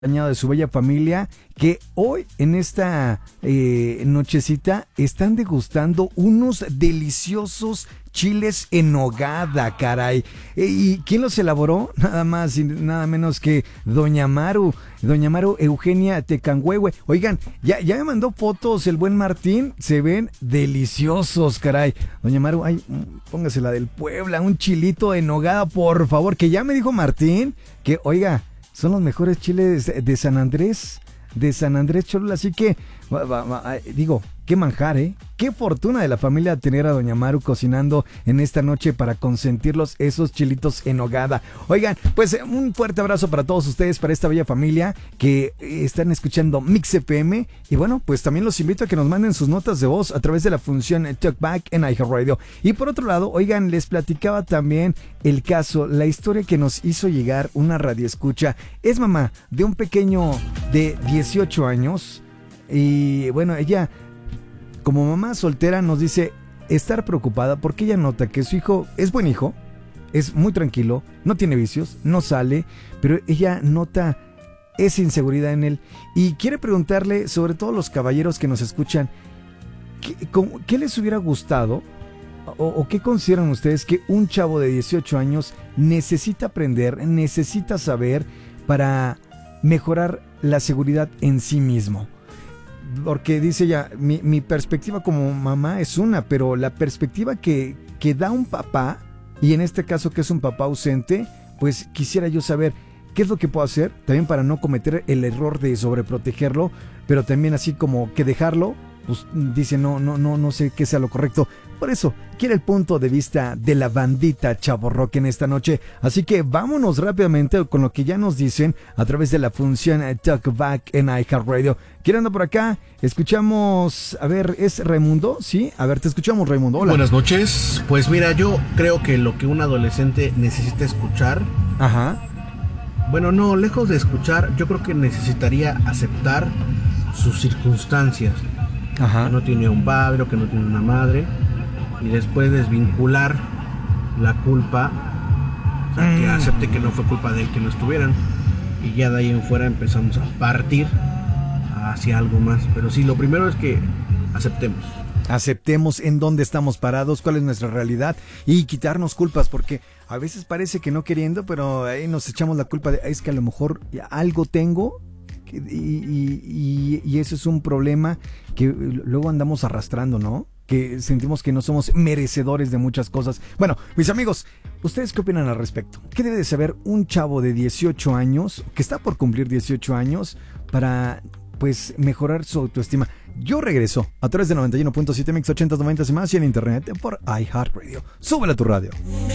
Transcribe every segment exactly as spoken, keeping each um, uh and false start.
de su bella familia, que hoy en esta eh, nochecita están degustando unos deliciosos chiles en nogada, caray. Eh, ¿Y quién los elaboró? Nada más y nada menos que Doña Maru, Doña Maru Eugenia Tecangüehue. Oigan, ya, ya me mandó fotos el buen Martín, se ven deliciosos, caray. Doña Maru, ay, póngase la del Puebla, un chilito en nogada, por favor, que ya me dijo Martín que, oiga, son los mejores chiles de San Andrés, de San Andrés Cholula, así que, va, va, va, digo, qué manjar, ¿eh? Qué fortuna de la familia tener a Doña Maru cocinando en esta noche para consentirlos esos chilitos en nogada. Oigan, pues un fuerte abrazo para todos ustedes, para esta bella familia que están escuchando Mix F M. Y bueno, pues también los invito a que nos manden sus notas de voz a través de la función Talkback en iHeartRadio. Y por otro lado, oigan, les platicaba también el caso, la historia que nos hizo llegar una radioescucha. Es mamá de un pequeño de dieciocho años. Y bueno, ella, como mamá soltera, nos dice estar preocupada porque ella nota que su hijo es buen hijo, es muy tranquilo, no tiene vicios, no sale, pero ella nota esa inseguridad en él y quiere preguntarle, sobre todo los caballeros que nos escuchan, ¿qué, cómo, qué les hubiera gustado o, o qué consideran ustedes que un chavo de dieciocho años necesita aprender, necesita saber para mejorar la seguridad en sí mismo? Porque dice ella, mi, mi perspectiva como mamá es una, pero la perspectiva que, que da un papá, y en este caso que es un papá ausente, pues quisiera yo saber qué es lo que puedo hacer también para no cometer el error de sobreprotegerlo, pero también así como que dejarlo, pues dice no, no, no, no sé qué sea lo correcto. Por eso, quiere el punto de vista de la bandita Chavo Rock en esta noche. Así que vámonos rápidamente con lo que ya nos dicen a través de la función Talkback en iHeartRadio. ¿Quién anda por acá? Escuchamos, a ver, ¿es Raimundo? Sí, a ver, te escuchamos, Raimundo. Hola. Buenas noches. Pues mira, yo creo que lo que un adolescente necesita escuchar... Ajá. Bueno, no, lejos de escuchar, yo creo que necesitaría aceptar sus circunstancias. Ajá. Que no tiene un padre o que no tiene una madre. Y después desvincular la culpa, o sea, que acepte que no fue culpa de él que no estuvieran, y ya de ahí en fuera empezamos a partir hacia algo más. Pero sí, lo primero es que aceptemos. Aceptemos en dónde estamos parados, cuál es nuestra realidad y quitarnos culpas, porque a veces parece que no queriendo, pero ahí nos echamos la culpa de, es que a lo mejor algo tengo y, y, y, y eso es un problema que luego andamos arrastrando, ¿no? Que sentimos que no somos merecedores de muchas cosas. Bueno, mis amigos, ¿ustedes qué opinan al respecto? ¿Qué debe de saber un chavo de dieciocho años, que está por cumplir dieciocho años, para, pues, mejorar su autoestima? Yo regreso a través de noventa y uno punto siete Mix ochenta, noventa y más y en internet por iHeartRadio. Súbele a tu radio.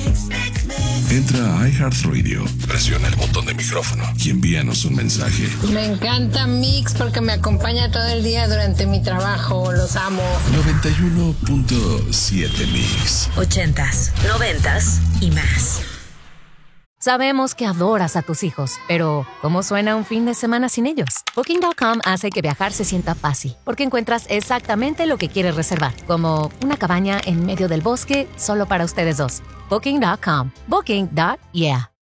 Entra a iHeartRadio, presiona el botón de micrófono y envíanos un mensaje. Me encanta Mix porque me acompaña todo el día durante mi trabajo. Los amo. noventa y uno punto siete Mix. Ochentas, noventas y más. Sabemos que adoras a tus hijos, pero ¿cómo suena un fin de semana sin ellos? Booking punto com hace que viajar se sienta fácil, porque encuentras exactamente lo que quieres reservar, como una cabaña en medio del bosque solo para ustedes dos. Booking punto com. Booking. Yeah.